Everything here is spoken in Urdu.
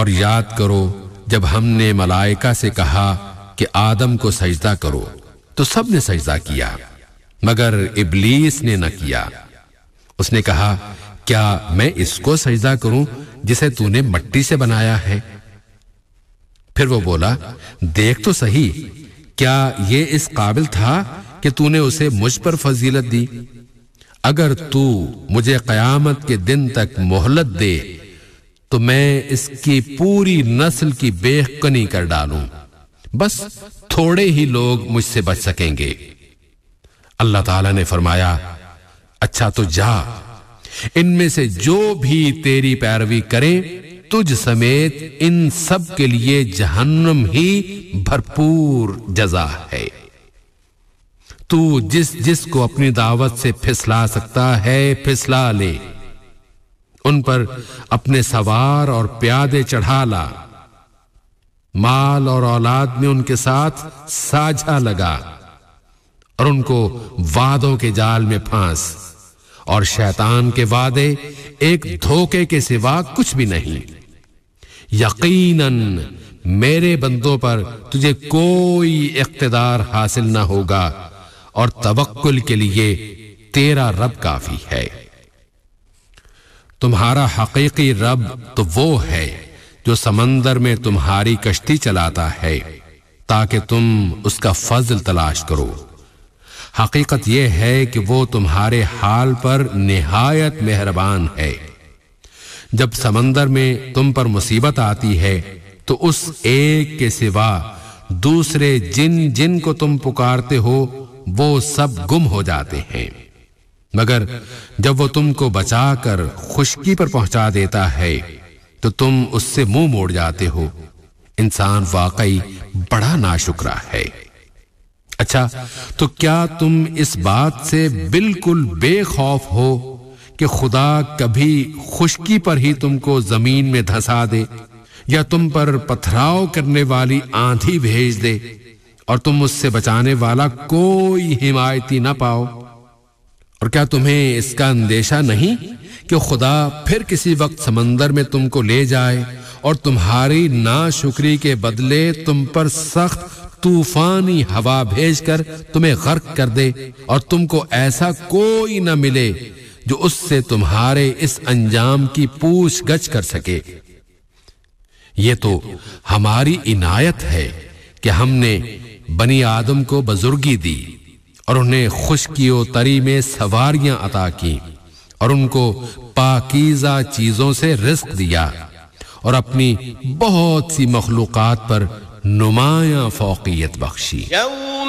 اور یاد کرو جب ہم نے ملائکہ سے کہا کہ آدم کو سجدہ کرو تو سب نے سجدہ کیا مگر ابلیس نے نہ کیا۔ اس نے کہا کیا میں اس کو سجدہ کروں جسے تو نے مٹی سے بنایا ہے؟ پھر وہ بولا دیکھ تو صحیح، کیا یہ اس قابل تھا کہ تو نے اسے مجھ پر فضیلت دی؟ اگر تو مجھے قیامت کے دن تک مہلت دے تو میں اس کی پوری نسل کی بیخ کنی کر ڈالوں، بس تھوڑے ہی لوگ مجھ سے بچ سکیں گے۔ اللہ تعالیٰ نے فرمایا اچھا تو جا، ان میں سے جو بھی تیری پیروی کرے تجھ سمیت ان سب کے لیے جہنم ہی بھرپور جزا ہے۔ تو جس کو اپنی دعوت سے پھسلا سکتا ہے پھسلا لے، ان پر اپنے سوار اور پیادے چڑھا لا، مال اور اولاد میں ان کے ساتھ ساجھا لگا اور ان کو وعدوں کے جال میں پھانس، اور شیطان کے وعدے ایک دھوکے کے سوا کچھ بھی نہیں۔ یقیناً میرے بندوں پر تجھے کوئی اقتدار حاصل نہ ہوگا اور توکل کے لیے تیرا رب کافی ہے۔ تمہارا حقیقی رب تو وہ ہے جو سمندر میں تمہاری کشتی چلاتا ہے تاکہ تم اس کا فضل تلاش کرو۔ حقیقت یہ ہے کہ وہ تمہارے حال پر نہایت مہربان ہے۔ جب سمندر میں تم پر مصیبت آتی ہے تو اس ایک کے سوا دوسرے جن کو تم پکارتے ہو وہ سب گم ہو جاتے ہیں، مگر جب وہ تم کو بچا کر خشکی پر پہنچا دیتا ہے تو تم اس سے منہ موڑ جاتے ہو۔ انسان واقعی بڑا ناشکرا ہے۔ اچھا تو کیا تم اس بات سے بالکل بے خوف ہو کہ خدا کبھی خشکی پر ہی تم کو زمین میں دھسا دے یا تم پر پتھراؤ کرنے والی آندھی بھیج دے اور تم اس سے بچانے والا کوئی حمایتی نہ پاؤ؟ اور کیا تمہیں اس کا اندیشہ نہیں کہ خدا پھر کسی وقت سمندر میں تم کو لے جائے اور تمہاری ناشکری کے بدلے تم پر سخت طوفانی ہوا بھیج کر تمہیں غرق کر دے اور تم کو ایسا کوئی نہ ملے جو اس سے تمہارے اس انجام کی پوچھ گچھ کر سکے؟ یہ تو ہماری عنایت ہے کہ ہم نے بنی آدم کو بزرگی دی اور انہیں خشکی و تری میں سواریاں عطا کی اور ان کو پاکیزہ چیزوں سے رزق دیا اور اپنی بہت سی مخلوقات پر نمایاں فوقیت بخشی۔